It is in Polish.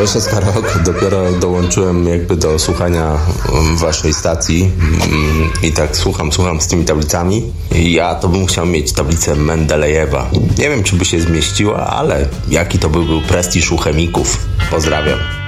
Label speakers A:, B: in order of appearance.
A: Cześć, Eskarok. Dopiero dołączyłem jakby do słuchania waszej stacji i tak słucham z tymi tablicami. Ja to bym chciał mieć tablicę Mendelejewa. Nie wiem, czy by się zmieściła, ale jaki to by był prestiż u chemików. Pozdrawiam.